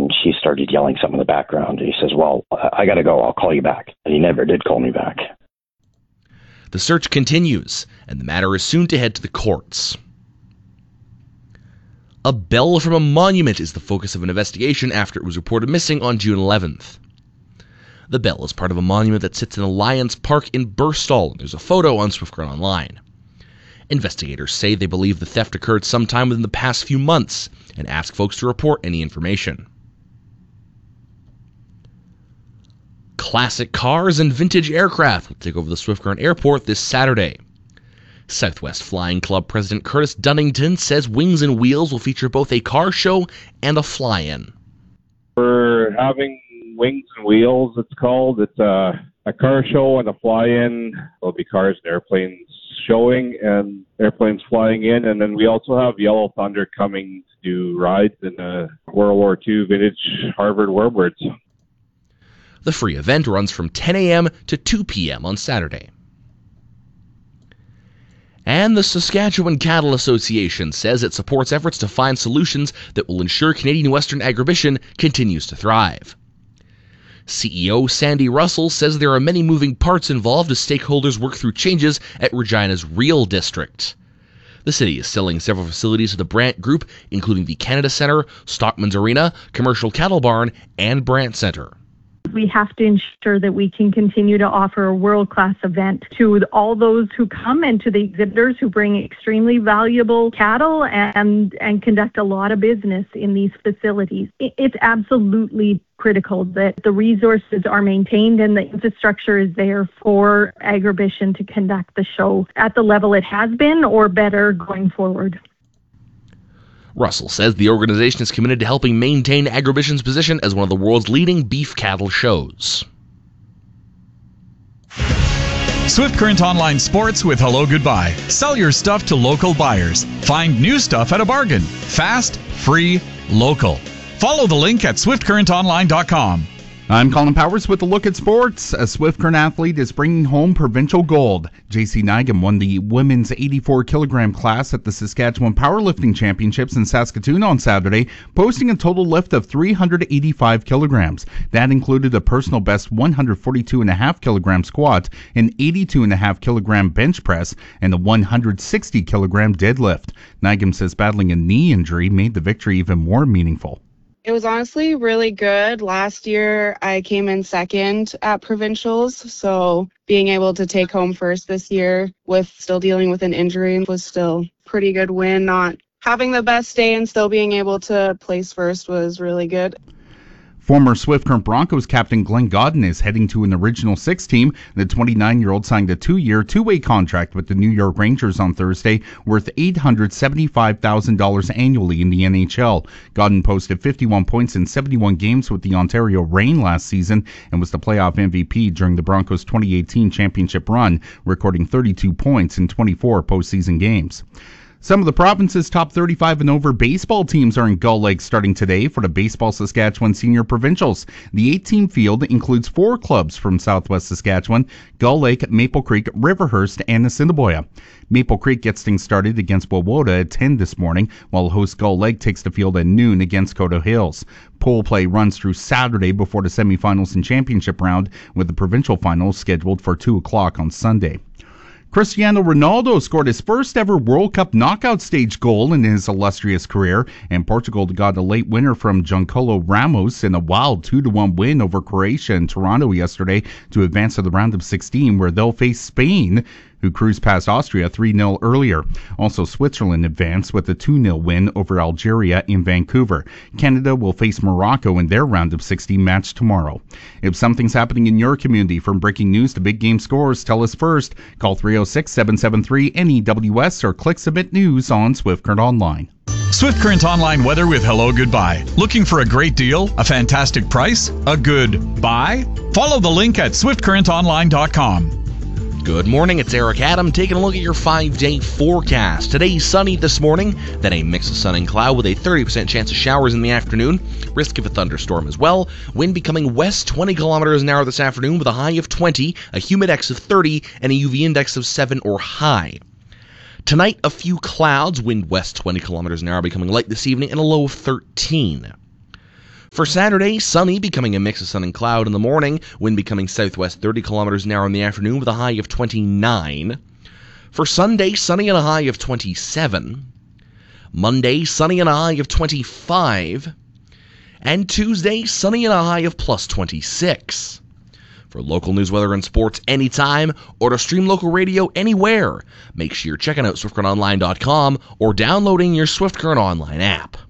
and she started yelling something in the background. And he says, well, I got to go. I'll call you back. And he never did call me back. The search continues, and the matter is soon to head to the courts. A bell from a monument is the focus of an investigation after it was reported missing on June 11th. The bell is part of a monument that sits in Alliance Park in Birstall, and there's a photo on Swift Current Online. Investigators say they believe the theft occurred sometime within the past few months and ask folks to report any information. Classic cars and vintage aircraft will take over the Swift Current Airport this Saturday. Southwest Flying Club President Curtis Dunnington says Wings and Wheels will feature both a car show and a fly-in. We're having Wings and Wheels, it's called. It's a car show and a fly-in. There'll be cars and airplanes showing and airplanes flying in. And then we also have Yellow Thunder coming to do rides in a World War II vintage Harvard Warbirds. The free event runs from 10 a.m. to 2 p.m. on Saturday. And the Saskatchewan Cattle Association says it supports efforts to find solutions that will ensure Canadian Western agribition continues to thrive. CEO Sandy Russell says there are many moving parts involved as stakeholders work through changes at Regina's Real District. The city is selling several facilities to the Brant Group, including the Canada Centre, Stockman's Arena, Commercial Cattle Barn, and Brant Centre. We have to ensure that we can continue to offer a world-class event to all those who come and to the exhibitors who bring extremely valuable cattle and conduct a lot of business in these facilities. It's absolutely critical that the resources are maintained and the infrastructure is there for Agribition to conduct the show at the level it has been or better going forward. Russell says the organization is committed to helping maintain Agribition's position as one of the world's leading beef cattle shows. Swift Current Online Sports with Hello Goodbye. Sell your stuff to local buyers. Find new stuff at a bargain. Fast, free, local. Follow the link at swiftcurrentonline.com. I'm Colin Powers with a look at sports. A Swift Current athlete is bringing home provincial gold. JC Nygam won the women's 84-kilogram class at the Saskatchewan Powerlifting Championships in Saskatoon on Saturday, posting a total lift of 385 kilograms. That included a personal best 142.5-kilogram squat, an 82.5-kilogram bench press, and a 160-kilogram deadlift. Nygam says battling a knee injury made the victory even more meaningful. It was honestly really good. Last year, I came in second at provincials, so being able to take home first this year with still dealing with an injury was still a pretty good win. Not having the best day and still being able to place first was really good. Former Swift Current Broncos captain Glenn Godden is heading to an Original Six team. The 29-year-old signed a 2-year, two-way contract with the New York Rangers on Thursday, worth $875,000 annually in the NHL. Godden posted 51 points in 71 games with the Ontario Reign last season and was the playoff MVP during the Broncos' 2018 championship run, recording 32 points in 24 postseason games. Some of the province's top 35 and over baseball teams are in Gull Lake starting today for the Baseball Saskatchewan Senior Provincials. The 8-team field includes 4 clubs from southwest Saskatchewan: Gull Lake, Maple Creek, Riverhurst, and Assiniboia. Maple Creek gets things started against Wawota at 10 this morning, while host Gull Lake takes the field at noon against Coteau Hills. Pool play runs through Saturday before the semifinals and championship round, with the provincial finals scheduled for 2 o'clock on Sunday. Cristiano Ronaldo scored his first ever World Cup knockout stage goal in his illustrious career, and Portugal got a late winner from Giancarlo Ramos in a wild 2-1 win over Croatia in Toronto yesterday to advance to the round of 16, where they'll face Spain, who cruised past Austria 3-0 earlier. Also, Switzerland advanced with a 2-0 win over Algeria in Vancouver. Canada will face Morocco in their round of 16 match tomorrow. If something's happening in your community, from breaking news to big game scores, tell us first. Call 306-773-NEWS or click Submit News on Swift Current Online. Swift Current Online weather with Hello Goodbye. Looking for a great deal, a fantastic price, a good buy? Follow the link at swiftcurrentonline.com. Good morning, it's Eric Adam taking a look at your 5-day forecast. Today, sunny this morning, then a mix of sun and cloud with a 30% chance of showers in the afternoon. Risk of a thunderstorm as well. Wind becoming west 20 kilometers an hour this afternoon with a high of 20, a humidex of 30, and a UV index of 7 or high. Tonight, a few clouds, wind west 20 kilometers an hour becoming light this evening, and a low of 13. For Saturday, sunny, becoming a mix of sun and cloud in the morning, wind becoming southwest 30 kilometers an hour in the afternoon with a high of 29. For Sunday, sunny and a high of 27. Monday, sunny and a high of 25. And Tuesday, sunny and a high of plus 26. For local news, weather, and sports anytime, or to stream local radio anywhere, make sure you're checking out SwiftCurrentOnline.com or downloading your Swift Current Online app.